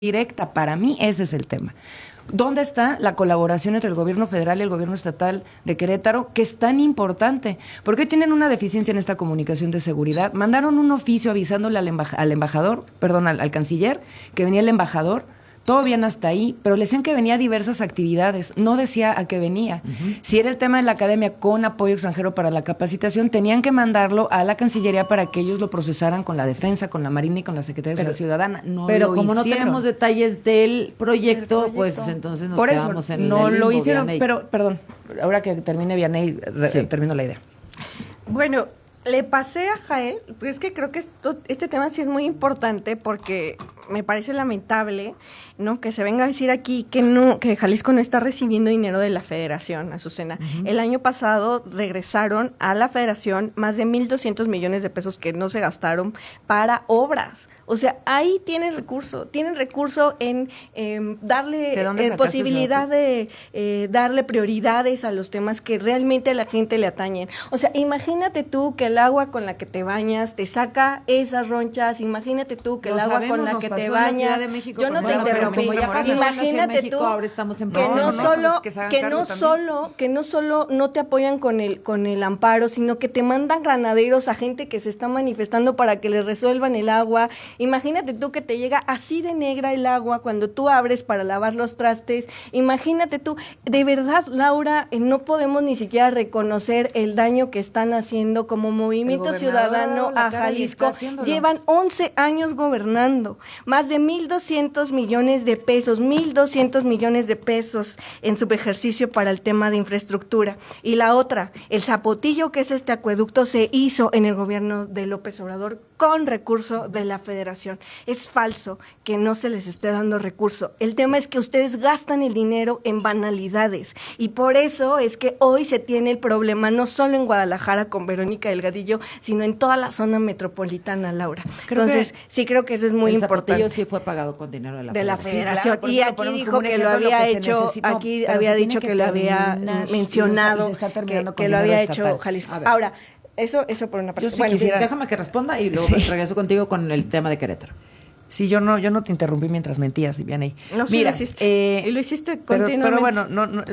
directa. Para mí ese es el tema. ¿Dónde está la colaboración entre el gobierno federal y el gobierno estatal de Querétaro, que es tan importante? Porque hoy tienen una deficiencia en esta comunicación de seguridad. Mandaron un oficio avisándole al embajador, perdón, al canciller, que venía el embajador. Todo bien hasta ahí, pero le decían que venía a diversas actividades, no decía a qué venía. Si era el tema de la academia con apoyo extranjero para la capacitación, tenían que mandarlo a la Cancillería para que ellos lo procesaran con la Defensa, con la Marina y con la Secretaría de Seguridad Ciudadana. No pero lo como hicieron. no tenemos detalles del proyecto, pues entonces nos Por eso, quedamos en no el lo limbo, hicieron, Vianey. pero, perdón, ahora que termine Vianey, Sí. termino la idea. Bueno, le pasé a Jael, es que creo que este tema sí es muy importante porque me parece lamentable, ¿no?, que se venga a decir aquí que Jalisco no está recibiendo dinero de la Federación, Azucena. El año pasado regresaron a la Federación más de 1,200 millones de pesos que no se gastaron para obras. O sea, ahí tienen recurso en darle ¿De dónde sacaste posibilidad de darle prioridades a los temas que realmente a la gente le atañen. O sea, imagínate tú que el agua con la que te bañas te saca esas ronchas, imagínate tú que el agua con la que te bañas, yo no te interrumpí, imagínate tú ahora estamos en que no solo no te apoyan con el amparo, sino que te mandan granaderos a gente que se está manifestando para que les resuelvan el agua. Imagínate tú que te llega así de negra el agua cuando tú abres para lavar los trastes. Imagínate tú, de verdad, Laura, no podemos ni siquiera reconocer el daño que están haciendo como Movimiento Ciudadano a Jalisco. Llevan 11 años gobernando, más de 1,200 millones de pesos, 1,200 millones de pesos en su ejercicio para el tema de infraestructura. Y la otra, el zapotillo que es este acueducto se hizo en el gobierno de López Obrador con recurso de la Federación. Es falso que no se les esté dando recurso. El tema es que ustedes gastan el dinero en banalidades y por eso es que hoy se tiene el problema no solo en Guadalajara con Verónica Delgadillo, sino en toda la zona metropolitana, Laura. Entonces, sí creo que eso es muy importante. El zapatillo sí fue pagado con dinero de la Federación. Sí, claro, y aquí dijo que lo había hecho, aquí había dicho que lo había mencionado, que lo había hecho Jalisco. Ahora, eso por una parte. Yo sí quisiera, déjame que responda y luego regreso contigo con el tema de Querétaro. Sí, yo no te interrumpí mientras mentías, Vianey. No, sí, mira, lo hiciste. Y lo hiciste continuamente. Pero bueno,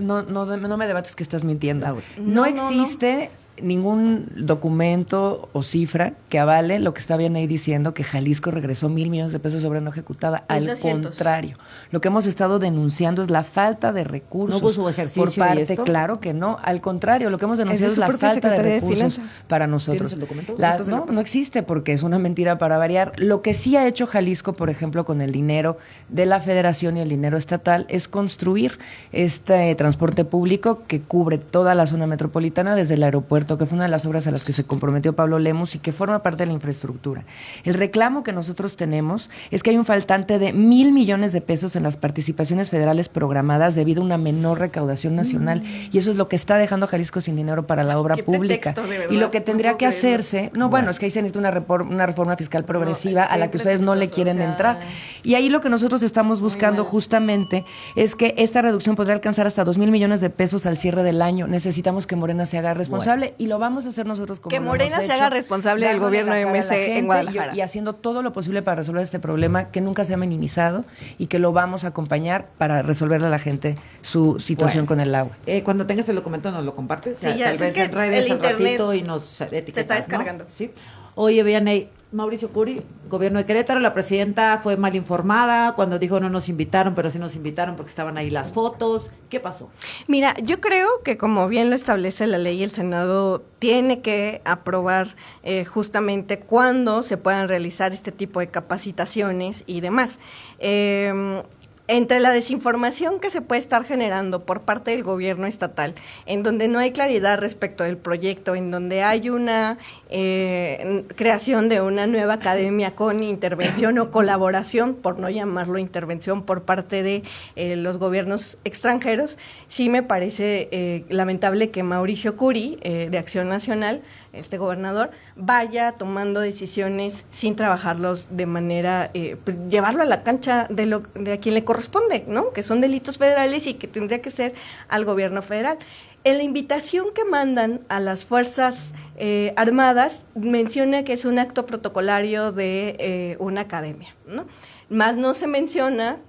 no me debates que estás mintiendo. No existe ningún documento o cifra que avale lo que está bien ahí diciendo que Jalisco regresó 1,000 millones de pesos sobre no ejecutada. Al contrario, lo que hemos estado denunciando es la falta de recursos. ¿No hubo su ejercicio por parte, y esto? claro que no. Al contrario, lo que hemos denunciado es la falta de recursos para nosotros. ¿Tienes el documento? No existe porque es una mentira para variar. Lo que sí ha hecho Jalisco, por ejemplo, con el dinero de la Federación y el dinero estatal, es construir este transporte público que cubre toda la zona metropolitana desde el aeropuerto, que fue una de las obras a las que se comprometió Pablo Lemus y que forma parte de la infraestructura. El reclamo que nosotros tenemos es que hay un faltante de 1,000 millones de pesos en las participaciones federales programadas debido a una menor recaudación nacional y eso es lo que está dejando a Jalisco sin dinero para la obra pública. Y lo que tendría que hacerse, bueno, es que ahí se necesita una reforma fiscal progresiva a la que ustedes no le quieren entrar. Y ahí lo que nosotros estamos buscando justamente es que esta reducción podría alcanzar hasta 2,000 millones de pesos al cierre del año. Necesitamos que Morena se haga responsable y lo vamos a hacer nosotros como que Morena se haga responsable del gobierno de MC en Guadalajara y haciendo todo lo posible para resolver este problema que nunca se ha minimizado y que lo vamos a acompañar para resolverle a la gente su situación con el agua. Cuando tengas el documento nos lo compartes, sí, tal vez en redes al ratito y nos etiquetas, se está descargando. ¿no? ¿Sí? Oye, Vianey, Mauricio Curi, gobierno de Querétaro, la presidenta fue mal informada cuando dijo no nos invitaron, pero sí nos invitaron porque estaban ahí las fotos. ¿Qué pasó? Mira, yo creo que como bien lo establece la ley, el Senado tiene que aprobar justamente cuándo se puedan realizar este tipo de capacitaciones y demás. Entre la desinformación que se puede estar generando por parte del gobierno estatal, en donde no hay claridad respecto del proyecto, en donde hay una creación de una nueva academia con intervención o colaboración, por no llamarlo intervención, por parte de los gobiernos extranjeros, sí me parece lamentable que Mauricio Curi, de Acción Nacional, este gobernador, vaya tomando decisiones sin trabajarlos de manera, pues llevarlo a la cancha de a quien le corresponde, ¿no? Que son delitos federales y que tendría que ser al gobierno federal. En la invitación que mandan a las Fuerzas Armadas menciona que es un acto protocolario de una academia, ¿no? más no se menciona